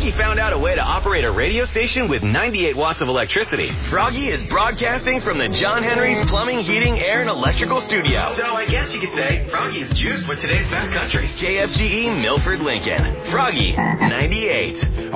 Froggy found out a way to operate a radio station with 98 watts of electricity. Froggy is broadcasting from the John Henry's Plumbing, Heating, Air, and Electrical Studio. So I guess you could say Froggy is juiced with today's best country. KFGE Milford, Lincoln. Froggy 98.